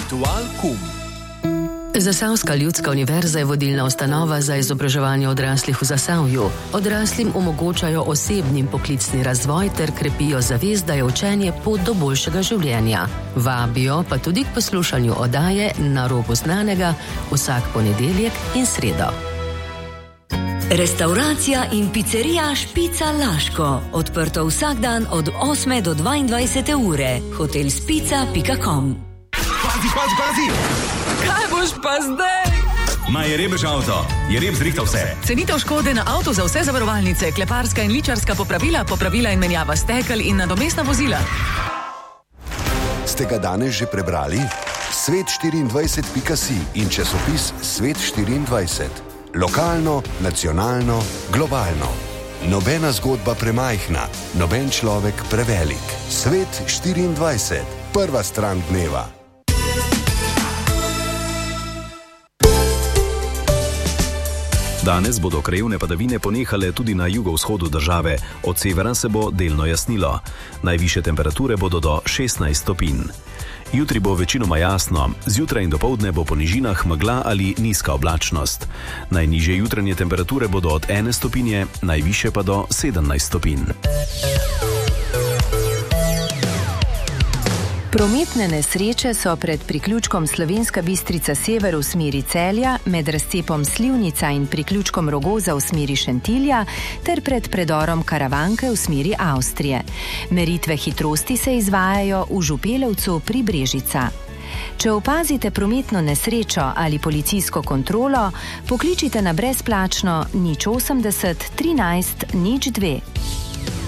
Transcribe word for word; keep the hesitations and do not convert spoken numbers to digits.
Intelektual kum. Zasavska ljudska univerza je vodilna ustanova za izobraževanje odraslih v Zasavju. Odraslim omogočajo osebni in poklicni razvoj ter krepijo zavest, da je učenje pot do boljšega življenja. Vabijo pa tudi k poslušanju oddaje Na robu znanega vsak ponedeljek in sredo. Restavracija in pizzerija Špica Laško. Odprto vsak dan od osme do dvaindvajsete ure. hotel spica pika com. Pazi, pazi, pazi! Kaj boš pa zdaj? Ma je rebež avto, je reb zrihtal vse. Cenitev škode na avto za vse zavarovalnice, kleparska in ličarska popravila, popravila in menjava stekel in nadomestna vozila. Ste ga danes že prebrali? svet štiriindvajset pika si in časopis Svet štiriindvajset. Lokalno, nacionalno, globalno. Nobena zgodba premajhna, noben človek prevelik. Svet štiriindvajset. Prva stran dneva. Danes bodo krajevne padavine ponehale tudi na jugovzhodu države, od severa se bo delno jasnilo. Najvišje temperature bodo do šestnajst stopinj. Jutri bo večinoma jasno, zjutraj in dopoldne bo po nižinah megla ali nizka oblačnost. Najnižje jutranje temperature bodo od ene stopinje, najvišje pa do sedemnajst stopinj. Prometne nesreče so pred priključkom Slovenska Bistrica sever v smeri Celja, med razcepom Slivnica in priključkom Rogoza v smeri Šentilja ter pred predorom Karavanke v smeri Avstrije. Meritve hitrosti se izvajajo v Župeljevcu pri Brežica. Če opazite prometno nesrečo ali policijsko kontrolo, pokličite na brezplačno nič osemdeset trinajst nič dve.